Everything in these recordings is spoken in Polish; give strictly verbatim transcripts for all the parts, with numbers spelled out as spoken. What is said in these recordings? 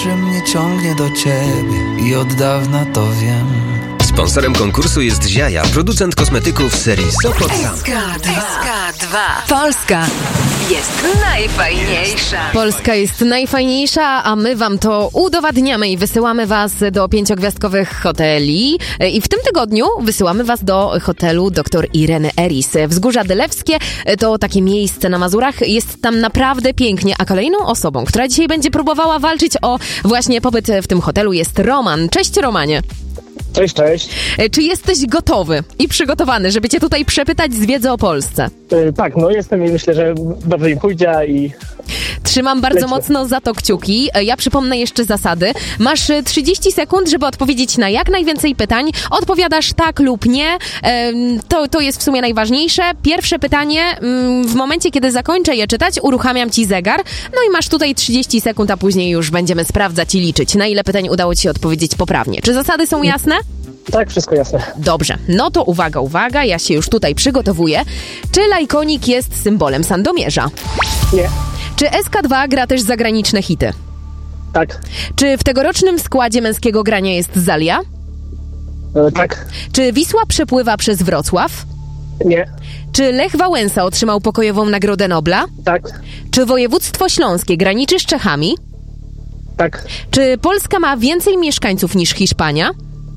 że mnie ciągnie do ciebie i od dawna to wiem. Sponsorem konkursu jest Ziaja, producent kosmetyków serii Sopot Sam. S K dwa. Polska jest najfajniejsza. Polska jest najfajniejsza, a my wam to udowadniamy i wysyłamy was do pięciogwiazdkowych hoteli. I w tym tygodniu wysyłamy was do hotelu doktor Ireny Eris. Wzgórza Dylewskie to takie miejsce na Mazurach. Jest tam naprawdę pięknie, a kolejną osobą, która dzisiaj będzie próbowała walczyć o właśnie pobyt w tym hotelu, jest Roman. Cześć, Romanie. Cześć, cześć. Czy jesteś gotowy i przygotowany, żeby cię tutaj przepytać z wiedzy o Polsce? Yy, tak, no jestem i myślę, że dobrze mi pójdzie i... Trzymam bardzo Lecimy. mocno za to kciuki. Ja przypomnę jeszcze zasady. Masz trzydzieści sekund, żeby odpowiedzieć na jak najwięcej pytań. Odpowiadasz tak lub nie. To, to jest w sumie najważniejsze. Pierwsze pytanie, w momencie, kiedy zakończę je czytać, uruchamiam ci zegar. No i masz tutaj trzydzieści sekund, a później już będziemy sprawdzać i liczyć, na ile pytań udało ci się odpowiedzieć poprawnie. Czy zasady są jasne? Tak, wszystko jasne. Dobrze. No to uwaga, uwaga. Ja się już tutaj przygotowuję. Czy lajkonik jest symbolem Sandomierza? Nie. Czy S K dwa gra też zagraniczne hity? Tak. Czy w tegorocznym składzie męskiego grania jest Zalia? Yy, tak. Czy Wisła przepływa przez Wrocław? Nie. Czy Lech Wałęsa otrzymał pokojową Nagrodę Nobla? Tak. Czy województwo śląskie graniczy z Czechami? Tak. Czy Polska ma więcej mieszkańców niż Hiszpania?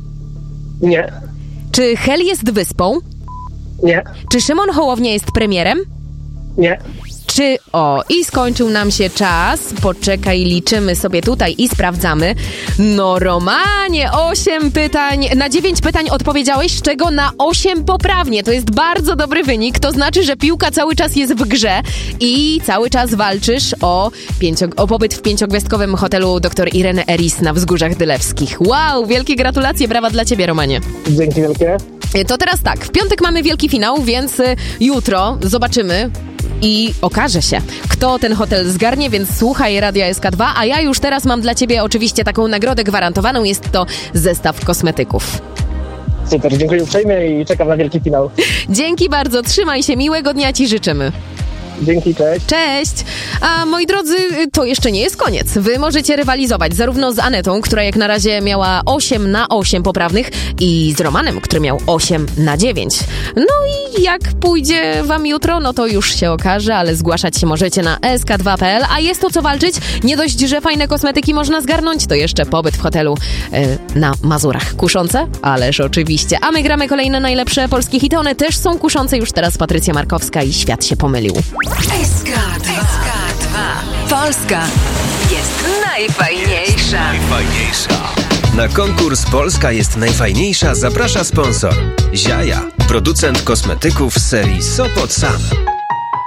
Nie. Czy Hel jest wyspą? Nie. Czy Szymon Hołownia jest premierem? Nie. Czy... O, i skończył nam się czas. Poczekaj, liczymy sobie tutaj i sprawdzamy. No, Romanie, osiem pytań. Na dziewięć pytań odpowiedziałeś, z czego na osiem poprawnie. To jest bardzo dobry wynik. To znaczy, że piłka cały czas jest w grze i cały czas walczysz o, pięcio, o pobyt w pięciogwiazdkowym hotelu doktor Ireny Eris na Wzgórzach Dylewskich. Wow, wielkie gratulacje, brawa dla ciebie, Romanie. Dzięki wielkie. To teraz tak, w piątek mamy wielki finał, więc y, jutro zobaczymy i okaże się, kto ten hotel zgarnie, więc słuchaj Radia S K dwa, a ja już teraz mam dla ciebie oczywiście taką nagrodę gwarantowaną, jest to zestaw kosmetyków. Super, dziękuję uprzejmie i czekam na wielki finał. Dzięki bardzo, trzymaj się, miłego dnia ci życzymy. Dzięki, cześć. Cześć! A moi drodzy, to jeszcze nie jest koniec. Wy możecie rywalizować zarówno z Anetą, która jak na razie miała osiem na osiem poprawnych, i z Romanem, który miał osiem na dziewięć. No i jak pójdzie wam jutro, no to już się okaże, ale zgłaszać się możecie na S K dwa kropka P L, a jest to co walczyć. Nie dość, że fajne kosmetyki można zgarnąć, to jeszcze pobyt w hotelu yy, na Mazurach. Kuszące? Ależ oczywiście. A my gramy kolejne najlepsze polskie hity. One też są kuszące. Już teraz Patrycja Markowska i Świat się pomylił. S K dwa. Polska jest najfajniejsza. Najfajniejsza. Na konkurs Polska jest najfajniejsza zaprasza sponsor Ziaja, producent kosmetyków serii Sopot Sam.